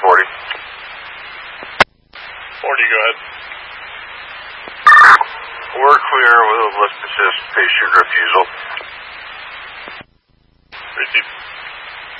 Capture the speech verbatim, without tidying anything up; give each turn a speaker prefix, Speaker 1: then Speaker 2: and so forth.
Speaker 1: forty.
Speaker 2: forty, go ahead.
Speaker 1: We're clear with, let's just patient refusal.